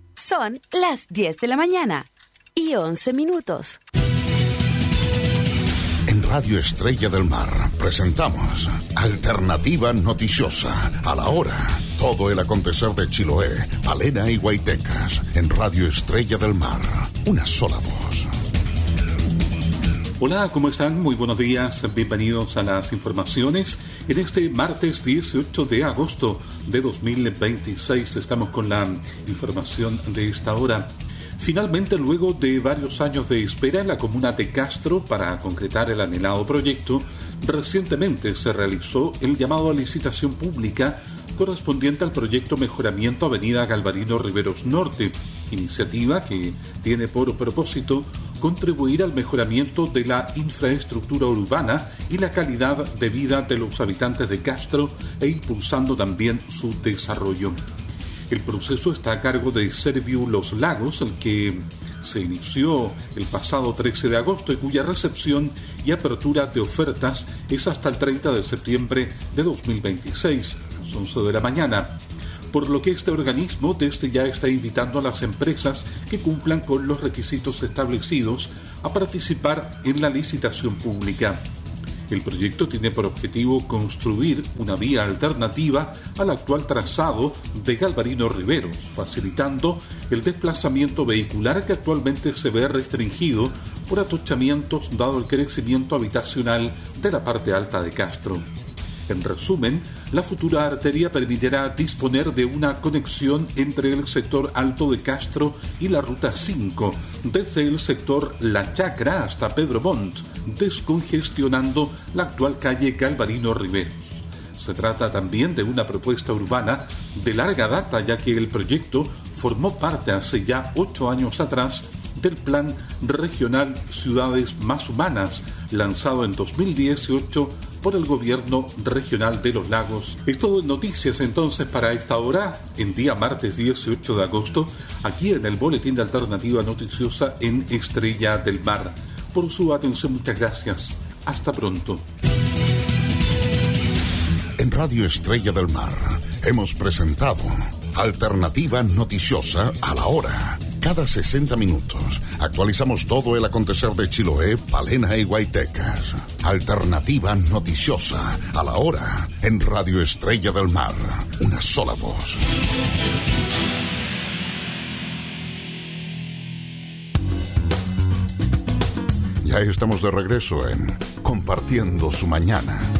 Son las 10 de la mañana y 11 minutos. En Radio Estrella del Mar presentamos Alternativa Noticiosa. A la hora, todo el acontecer de Chiloé, Palena y Guaitecas. En Radio Estrella del Mar, una sola voz. Hola, ¿cómo están? Muy buenos días, bienvenidos a las informaciones. En este martes 18 de agosto de 2026 estamos con la información de esta hora. Finalmente, luego de varios años de espera en la comuna de Castro para concretar el anhelado proyecto, recientemente se realizó el llamado a licitación pública correspondiente al proyecto Mejoramiento Avenida Galvarino Riveros Norte, iniciativa que tiene por propósito contribuir al mejoramiento de la infraestructura urbana y la calidad de vida de los habitantes de Castro e impulsando también su desarrollo. El proceso está a cargo de Serviu Los Lagos, el que se inició el pasado 13 de agosto y cuya recepción y apertura de ofertas es hasta el 30 de septiembre de 2026, a las 11 de la mañana. Por lo que este organismo desde ya está invitando a las empresas que cumplan con los requisitos establecidos a participar en la licitación pública. El proyecto tiene por objetivo construir una vía alternativa al actual trazado de Galvarino Riveros, facilitando el desplazamiento vehicular que actualmente se ve restringido por atochamientos dado el crecimiento habitacional de la parte alta de Castro. En resumen, la futura arteria permitirá disponer de una conexión entre el sector alto de Castro y la Ruta 5, desde el sector La Chacra hasta Pedro Montt, descongestionando la actual calle Galvarino Riveros. Se trata también de una propuesta urbana de larga data, ya que el proyecto formó parte hace ya 8 años atrás del Plan Regional Ciudades Más Humanas, lanzado en 2018 por el Gobierno Regional de los Lagos. Es todo en noticias entonces para esta hora, en día martes 18 de agosto, aquí en el Boletín de Alternativa Noticiosa en Estrella del Mar. Por su atención, muchas gracias. Hasta pronto. En Radio Estrella del Mar hemos presentado Alternativa Noticiosa a la hora. Cada 60 minutos actualizamos todo el acontecer de Chiloé, Palena y Guaitecas. Alternativa Noticiosa a la hora en Radio Estrella del Mar. Una sola voz. Ya estamos de regreso en Compartiendo su Mañana.